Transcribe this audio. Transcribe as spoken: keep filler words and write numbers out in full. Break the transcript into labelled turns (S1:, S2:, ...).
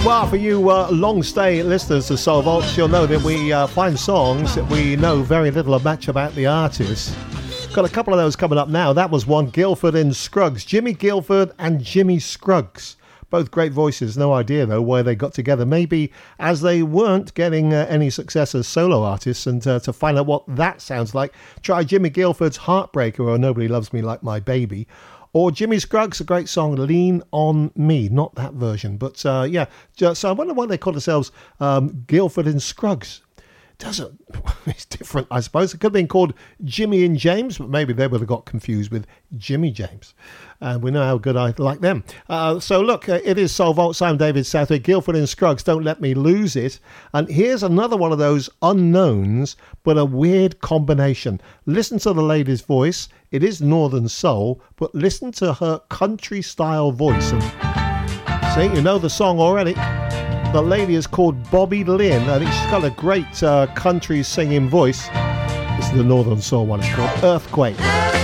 S1: Well, for you uh, long-stay listeners to Soul Vaults, you'll know that we uh, find songs that we know very little much about the artist. Got a couple of those coming up now. That was one, Guildford and Scruggs. Jimmy Guildford and Jimmy Scruggs. Both great voices. No idea, though, why they got together. Maybe as they weren't getting uh, any success as solo artists. And uh, to find out what that sounds like, try Jimmy Guildford's Heartbreaker or Nobody Loves Me Like My Baby. Or Jimmy Scruggs, a great song, Lean On Me. Not that version, but uh, yeah. So I wonder why they call themselves um, Guildford and Scruggs. Doesn't it's different, I suppose. It could have been called Jimmy and James, but maybe they would have got confused with Jimmy James. And uh, we know how good I like them. Uh, so look, uh, it is Soul Vaults. I'm David Southwick. Guildford and Scruggs, Don't Let Me Lose It. And here's another one of those unknowns, but a weird combination. Listen to the lady's voice. It is Northern Soul, but listen to her country-style voice. And see, you know the song already. The lady is called Bobby Lynn. I think she's got a great uh, country singing voice. This is the Northern Soul one. It's called Earthquake.